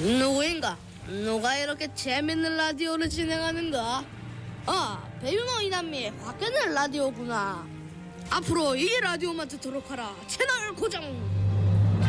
누구인가? 누가 이렇게 재밌는 라디오를 진행하는가? 배윤호 이남미의 화끈한 라디오구나. 앞으로 이 라디오만 듣도록 하라. 채널 고정.